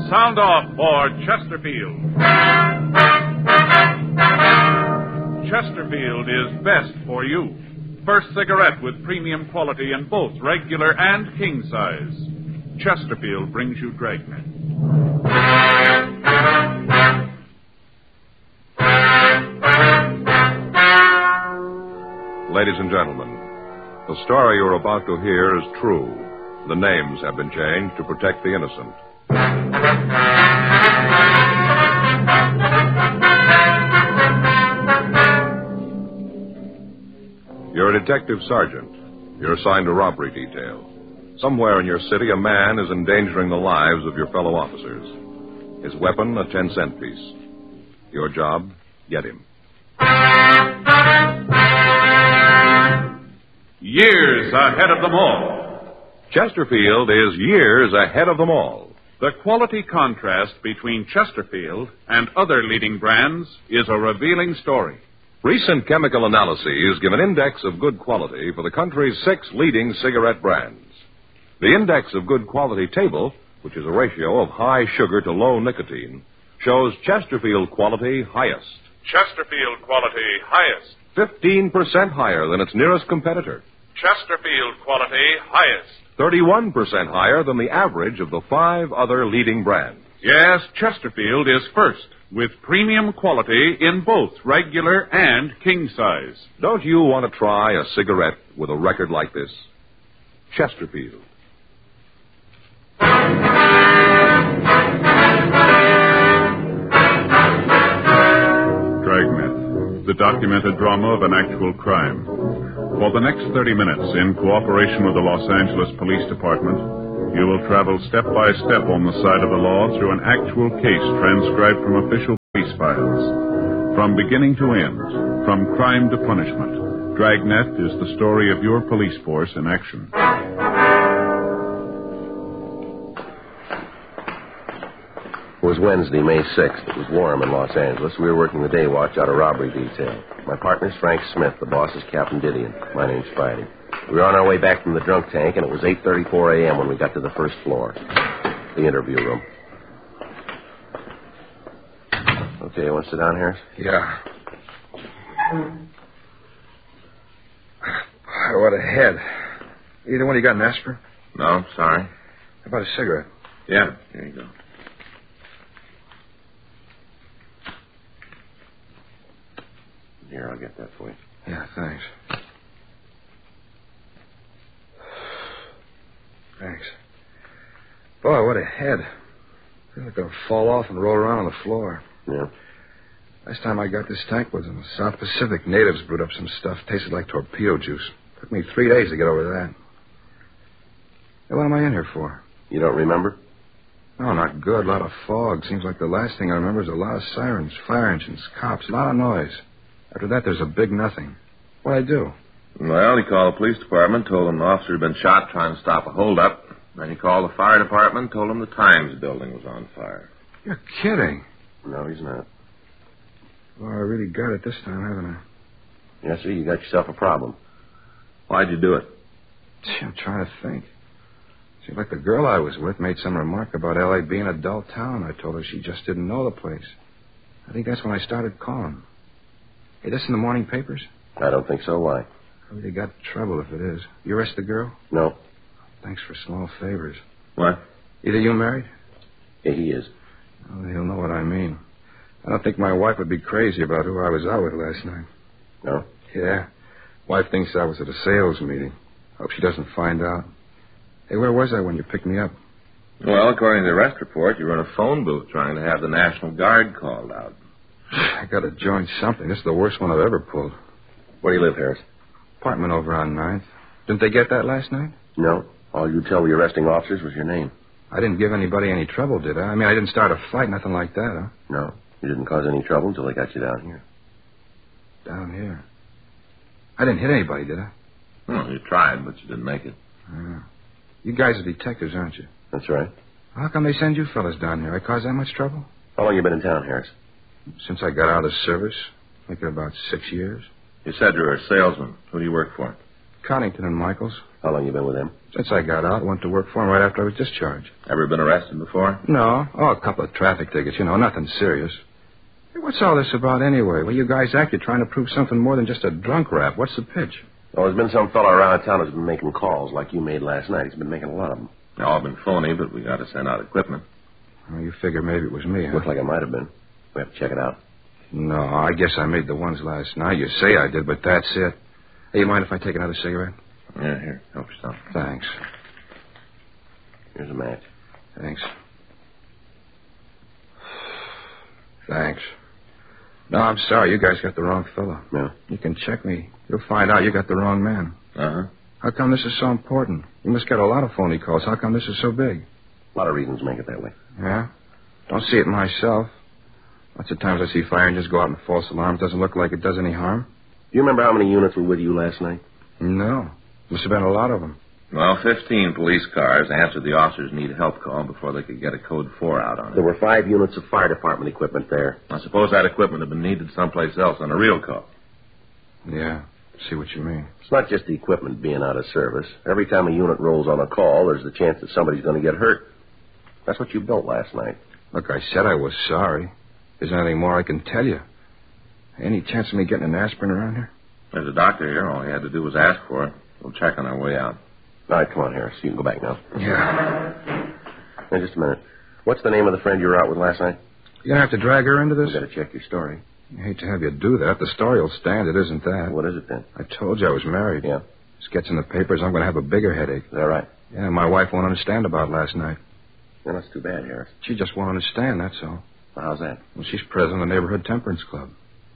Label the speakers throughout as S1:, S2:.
S1: Sound off for Chesterfield. Chesterfield is best for you. First cigarette with premium quality in both regular and king size. Chesterfield brings you Dragnet.
S2: Ladies and gentlemen, the story you're about to hear is true. The names have been changed to protect the innocent. You're a detective sergeant. You're assigned a robbery detail. Somewhere in your city, a man is endangering the lives of your fellow officers. His weapon, a 10-cent piece. Your job, get him.
S1: Years ahead of them all.
S2: Chesterfield is years ahead of them all.
S1: The quality contrast between Chesterfield and other leading brands is a revealing story.
S2: Recent chemical analyses give an index of good quality for the country's 6 leading cigarette brands. The index of good quality table, which is a ratio of high sugar to low nicotine, shows Chesterfield quality highest.
S1: Chesterfield quality highest.
S2: 15% higher than its nearest competitor.
S1: Chesterfield quality highest.
S2: 31% higher than the average of the 5 other leading brands.
S1: Yes, Chesterfield is first, with premium quality in both regular and king size.
S2: Don't you want to try a cigarette with a record like this? Chesterfield.
S1: Dragnet, the documented drama of an actual crime. For the next 30 minutes, in cooperation with the Los Angeles Police Department, you will travel step by step on the side of the law through an actual case transcribed from official police files. From beginning to end, from crime to punishment, Dragnet is the story of your police force in action.
S3: It was Wednesday, May 6th. It was warm in Los Angeles. We were working the day watch out of robbery detail. My partner's Frank Smith. The boss is Captain Didion. My name's Spidey. We were on our way back from the drunk tank, and it was 8:34 a.m. when we got to the first floor, the interview room. Okay, you want to sit down, Harris?
S4: Yeah. What a head. Either one you got an aspirin?
S5: No, sorry.
S4: How about a cigarette?
S5: Yeah, here you go. Here, I'll get that for you.
S4: Yeah, thanks. Thanks. Boy, what a head. I feel like I'll fall off and roll around on the floor.
S3: Yeah.
S4: Last time I got this tank was in the South Pacific. Natives brewed up some stuff. Tasted like torpedo juice. Took me 3 days to get over that. Hey, what am I in here for?
S3: You don't remember?
S4: No, not good. A lot of fog. Seems like the last thing I remember is a lot of sirens, fire engines, cops, a lot of noise. After that, there's a big nothing. What'd I do?
S5: Well, he called the police department, told them an officer had been shot trying to stop a holdup. Then he called the fire department, told them the Times building was on fire.
S4: You're kidding.
S3: No, he's not.
S4: Well, I really got it this time, haven't I?
S3: Yes, sir, you got yourself a problem.
S5: Why'd you do it?
S4: Gee, I'm trying to think. Seemed like the girl I was with made some remark about L.A. being a dull town. I told her she just didn't know the place. I think that's when I started calling. Hey, this in the morning papers?
S3: I don't think so. Why?
S4: I really got trouble if it is. You arrest the girl?
S3: No.
S4: Thanks for small favors.
S5: What?
S4: Either you married?
S3: Yeah, he is.
S4: Oh, he'll know what I mean. I don't think my wife would be crazy about who I was out with last night.
S3: No?
S4: Yeah. Wife thinks I was at a sales meeting. Hope she doesn't find out. Hey, where was I when you picked me up?
S5: Well, according to the arrest report, you were in a phone booth trying to have the National Guard called out.
S4: I gotta join something. This is the worst one I've ever pulled.
S3: Where do you live, Harris?
S4: Apartment over on 9th. Didn't they get that last night?
S3: No. All you tell the arresting officers was your name.
S4: I didn't give anybody any trouble, did I? I mean, I didn't start a fight, nothing like that, huh?
S3: No. You didn't cause any trouble until they got you down here.
S4: Down here. I didn't hit anybody, did I?
S5: Well, you tried, but you didn't make it.
S4: You guys are detectives, aren't you?
S3: That's right.
S4: How come they send you fellas down here? I caused that much trouble?
S3: How long you been in town, Harris?
S4: Since I got out of service. Thinking about 6 years.
S5: You said you were a salesman. Who do you work for?
S4: Connington and Michaels.
S3: How long you been with him?
S4: Since I got out, went to work for him right after I was discharged.
S5: Ever been arrested before?
S4: No. Oh, a couple of traffic tickets, nothing serious. Hey, what's all this about anyway? Well, you guys act you're trying to prove something more than just a drunk rap. What's the pitch?
S3: Well, there's been some fellow around town who's been making calls like you made last night. He's been making a lot of them.
S5: They all been phony, but we got to send out equipment.
S4: Well, you figure maybe it was me, huh?
S3: Looks like it might have been. We have to check it out.
S4: No, I guess I made the ones last night. You say I did, but that's it. Hey, you mind if I take another cigarette?
S5: Yeah, here. Help yourself.
S4: Thanks.
S3: Here's a match.
S4: Thanks. Thanks. No, I'm sorry. You guys got the wrong fellow.
S3: Yeah.
S4: You can check me. You'll find out you got the wrong man.
S5: Uh-huh.
S4: How come this is so important? You must get a lot of phony calls. How come this is so big?
S3: A lot of reasons make it that way.
S4: Yeah? Don't see it myself. Lots of times I see fire engines go out in false alarms. Doesn't look like it does any harm.
S3: Do you remember how many units were with you last night?
S4: No. Must have been a lot of them.
S5: Well, 15 police cars answered the officer's need help call before they could get a code 4 out on it.
S3: There were 5 units of fire department equipment there.
S5: I suppose that equipment had been needed someplace else on a real call.
S4: Yeah. See what you mean.
S3: It's not just the equipment being out of service. Every time a unit rolls on a call, there's the chance that somebody's going to get hurt. That's what you built last night.
S4: Look, I said I was sorry. Isn't anything more I can tell you? Any chance of me getting an aspirin around here?
S5: There's a doctor here. All he had to do was ask for it. We'll check on our way out.
S3: All right, come on, Harris. You can go back now.
S4: Yeah.
S3: Now, just a minute. What's the name of the friend you were out with last night?
S4: You gonna have to drag her into this?
S3: We've got to check your story.
S4: I hate to have you do that. The story will stand. It isn't that.
S3: What is it, then?
S4: I told you I was married.
S3: Yeah.
S4: This gets in the papers. I'm going to have a bigger headache.
S3: Is that right?
S4: Yeah, my wife won't understand about last night.
S3: Yeah, that's too bad, Harris.
S4: She just won't understand, that's all.
S3: Well, how's that?
S4: Well, she's president of the Neighborhood Temperance Club.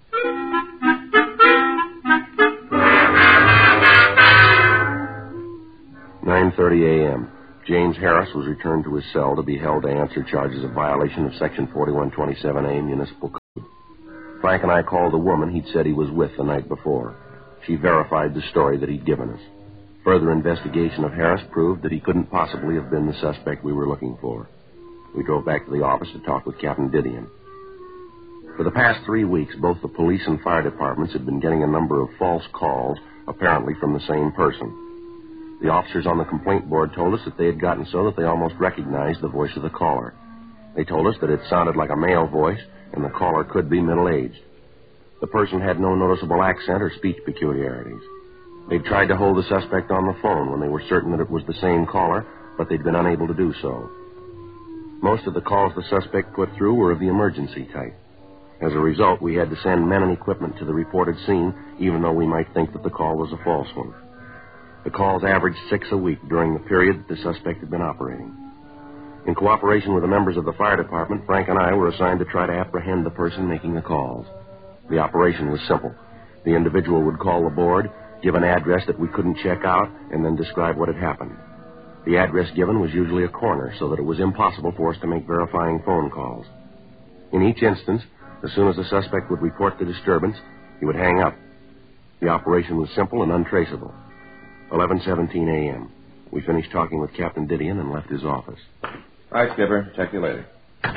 S3: a.m. James Harris was returned to his cell to be held to answer charges of violation of Section 4127A Municipal Code. Frank and I called the woman he'd said he was with the night before. She verified the story that he'd given us. Further investigation of Harris proved that he couldn't possibly have been the suspect we were looking for. We drove back to the office to talk with Captain Didion. For the past 3 weeks, both the police and fire departments had been getting a number of false calls, apparently from the same person. The officers on the complaint board told us that they had gotten so that they almost recognized the voice of the caller. They told us that it sounded like a male voice, and the caller could be middle-aged. The person had no noticeable accent or speech peculiarities. They'd tried to hold the suspect on the phone when they were certain that it was the same caller, but they'd been unable to do so. Most of the calls the suspect put through were of the emergency type. As a result, we had to send men and equipment to the reported scene, even though we might think that the call was a false one. The calls averaged 6 a week during the period that the suspect had been operating. In cooperation with the members of the fire department, Frank and I were assigned to try to apprehend the person making the calls. The operation was simple. The individual would call the board, give an address that we couldn't check out, and then describe what had happened. The address given was usually a corner, so that it was impossible for us to make verifying phone calls. In each instance, as soon as the suspect would report the disturbance, he would hang up. The operation was simple and untraceable. 11:17 a.m. We finished talking with Captain Didion and left his office.
S5: All right, Skipper. Check you later.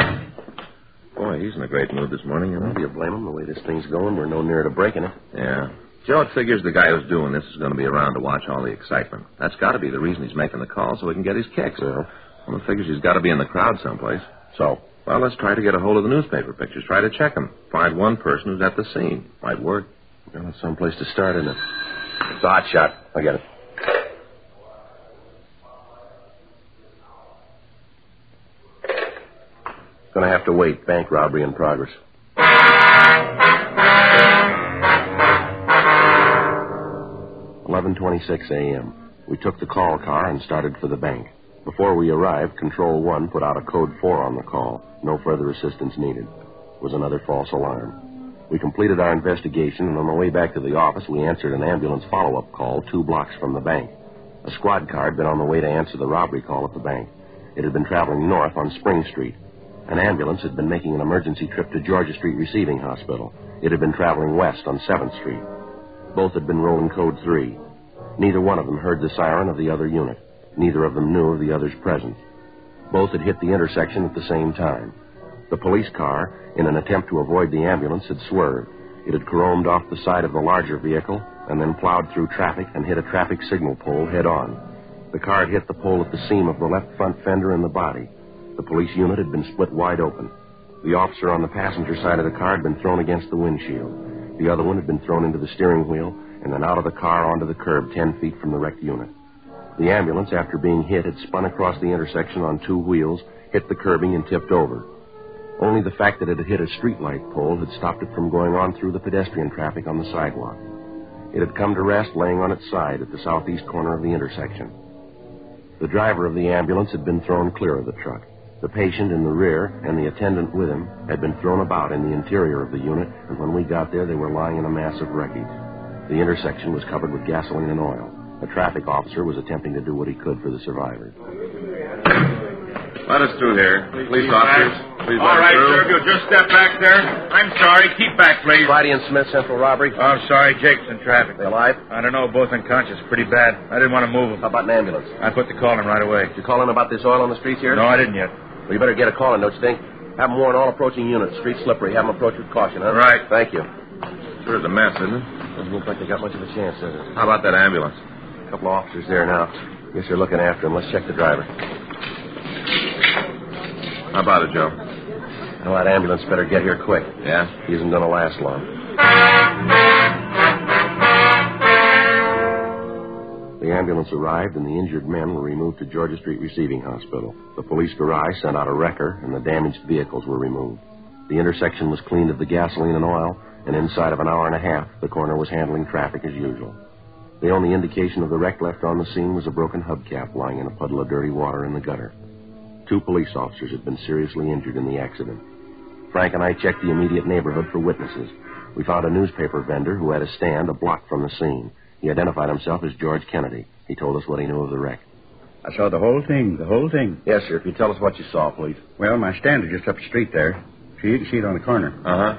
S5: Boy, he's in a great mood this morning,
S3: Do you blame him? The way this thing's going, we're no nearer to breaking it.
S5: Yeah. Joe, it figures the guy who's doing this is going to be around to watch all the excitement. That's got to be the reason he's making the call, so he can get his kicks.
S3: Yeah.
S5: Well, it figures he's got to be in the crowd someplace.
S3: So?
S5: Well, let's try to get a hold of the newspaper pictures. Try to check them. Find one person who's at the scene. Might work.
S3: Well, that's someplace to start, isn't it? It's a hot shot. I get it. Gonna have to wait. Bank robbery in progress. 11:26 a.m. We took the call car and started for the bank. Before we arrived, Control 1 put out a code 4 on the call. No further assistance needed. It was another false alarm. We completed our investigation, and on the way back to the office, we answered an ambulance follow-up call 2 blocks from the bank. A squad car had been on the way to answer the robbery call at the bank. It had been traveling north on Spring Street. An ambulance had been making an emergency trip to Georgia Street Receiving Hospital. It had been traveling west on 7th Street. Both had been rolling code 3. Neither one of them heard the siren of the other unit. Neither of them knew of the other's presence. Both had hit the intersection at the same time. The police car, in an attempt to avoid the ambulance, had swerved. It had caromed off the side of the larger vehicle and then plowed through traffic and hit a traffic signal pole head-on. The car had hit the pole at the seam of the left front fender and the body. The police unit had been split wide open. The officer on the passenger side of the car had been thrown against the windshield. The other one had been thrown into the steering wheel and then out of the car onto the curb 10 feet from the wrecked unit. The ambulance, after being hit, had spun across the intersection on 2 wheels, hit the curbing, and tipped over. Only the fact that it had hit a streetlight pole had stopped it from going on through the pedestrian traffic on the sidewalk. It had come to rest laying on its side at the southeast corner of the intersection. The driver of the ambulance had been thrown clear of the truck. The patient in the rear and the attendant with him had been thrown about in the interior of the unit, and when we got there, they were lying in a mass of wreckage. The intersection was covered with gasoline and oil. A traffic officer was attempting to do what he could for the survivors.
S5: Let us through here. Police officers, please
S6: All
S5: let us
S6: right,
S5: through.
S6: sir, if you'll just step back there. I'm sorry. Keep back, please.
S3: Friday and Smith, central robbery.
S6: Oh, I'm sorry. Jake's in traffic.
S3: They alive?
S6: I don't know. Both unconscious. Pretty bad. I didn't want to move them.
S3: How about an ambulance?
S6: I put the call in right away.
S3: Did you call in about this oil on the streets here?
S6: No, I didn't yet.
S3: Well, you better get a call in, don't you think? Have them warn all approaching units. Street slippery. Have them approach with caution, huh?
S6: Right.
S3: Thank you.
S5: Sure is a mess, isn't it?
S3: Doesn't look like they got much of a chance, does it?
S5: How about that ambulance?
S3: A couple of officers there now. Guess they're looking after him. Let's check the driver.
S5: How about it, Joe?
S3: Well, that ambulance better get here quick.
S5: Yeah?
S3: He isn't going to last long. The ambulance arrived, and the injured men were removed to Georgia Street Receiving Hospital. The police garage sent out a wrecker, and the damaged vehicles were removed. The intersection was cleaned of the gasoline and oil, and inside of an hour and a half, the coroner was handling traffic as usual. The only indication of the wreck left on the scene was a broken hubcap lying in a puddle of dirty water in the gutter. 2 police officers had been seriously injured in the accident. Frank and I checked the immediate neighborhood for witnesses. We found a newspaper vendor who had a stand a block from the scene. He identified himself as George Kennedy. He told us what he knew of the wreck.
S7: I saw the whole thing.
S3: Yes, sir. If you tell us what you saw, please.
S7: Well, my stand is just up the street there. You can see it on the corner.
S5: Uh-huh.